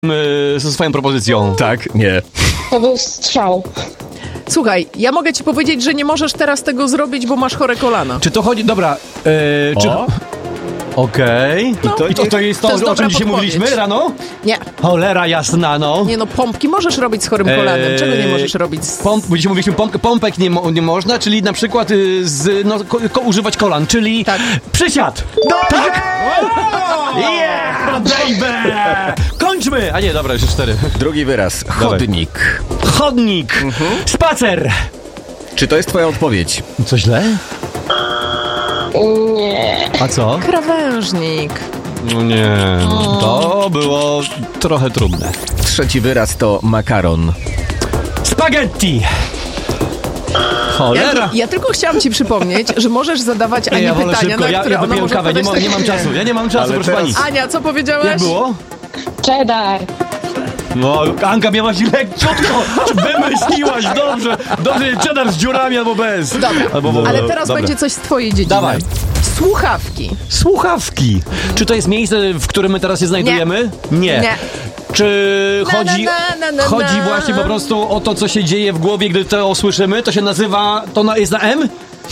ze swoją propozycją. Tak, nie. To był strzał. Słuchaj, ja mogę ci powiedzieć, że nie możesz teraz tego zrobić, bo masz chore kolana. Czy to chodzi... Dobra, czy... Okej. No. I to jest to, To jest o dobra czym dzisiaj podpowiedź. mówiliśmy rano? Nie, Cholera jasna, no. nie no, pompki możesz robić z chorym kolanem. Czego nie możesz robić z... Dzisiaj mówiliśmy pompek nie można, czyli na przykład używać kolan, czyli Tak. przysiad. Tak? Yeah, baby! Kończmy! A nie, dobra, już 4. Drugi wyraz. Chodnik. Chodnik. Spacer. Czy to jest twoja odpowiedź? Co źle? Nie. A co? Krawężnik. No nie, to było trochę trudne. Trzeci wyraz to makaron. Spaghetti. Cholera. Ja tylko chciałam ci przypomnieć, że możesz zadawać Ani Ja wolę pytania, szybko, na które ja ona wypiję może kawę, odpowiadać nie mam tak, czasu, ja nie mam czasu, Ale proszę teraz- pani. Ania, co powiedziałaś? Jak było? Cheddar. No, Anka miałaś lekciutko, wymyśliłaś, dobrze, cheddar z dziurami albo bez. Dobra, Albo, ale teraz dobra. będzie coś z twojej dziedziny. Dawaj. Słuchawki. Słuchawki. Czy to jest miejsce, w którym my teraz się znajdujemy? Nie. Czy chodzi właśnie po prostu o to, co się dzieje w głowie, gdy to słyszymy? To się nazywa, jest na M?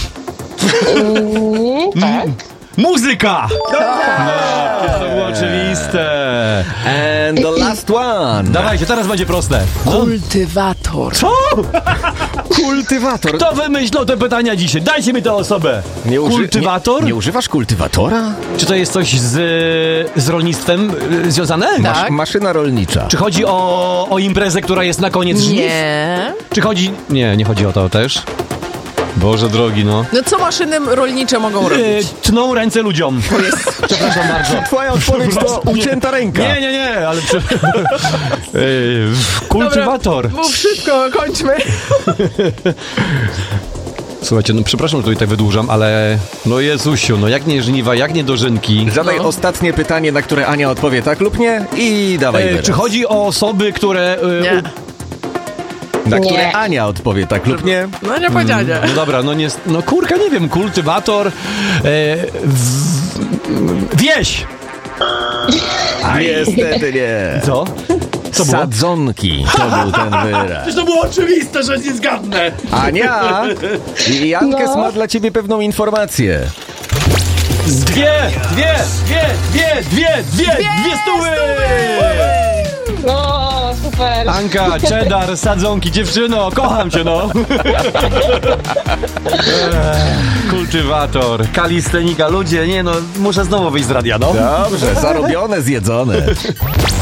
Tak. Muzyka! To było oczywiste. And the last one. Dawajcie, teraz będzie proste. Kultywator. Co? Kultywator. Kto wymyślał te pytania dzisiaj? Dajcie mi tę osobę. Kultywator? Nie używasz kultywatora? Czy to jest coś z rolnictwem związane? Tak. Maszyna rolnicza. Czy chodzi o imprezę, która jest na koniec żniw? Nie. Czy chodzi... Nie chodzi o to też. Boże drogi, no. No co maszyny rolnicze mogą robić? Tną ręce ludziom. Przepraszam bardzo. Twoja odpowiedź to ucięta ręka. Nie, ale... Kultywator. Dobra, mów szybko, kończmy. Słuchajcie, no przepraszam, że tutaj tak wydłużam, ale... No Jezusiu, no jak nie żniwa, jak nie dożynki. Zadaj ostatnie pytanie, na które Ania odpowie tak lub nie i dawaj wyraz. Czy chodzi o osoby, które... Nie. Na Nie. które Ania odpowie tak lub nie? No nie powiedziałem. No dobra, no kurka, nie wiem, kultywator... Wieś! Niestety nie. Co? Co było? Sadzonki to był ten wyraz. To było oczywiste, że nie zgadnę. Ania, Jankes No. ma dla ciebie pewną informację. Dwie stówy! No, super. Anka, cheddar, sadzonki, dziewczyno, kocham cię, no. Kultywator, kalistenika, ludzie, nie no, muszę znowu wyjść z radia, no. Dobrze, zarobione, zjedzone.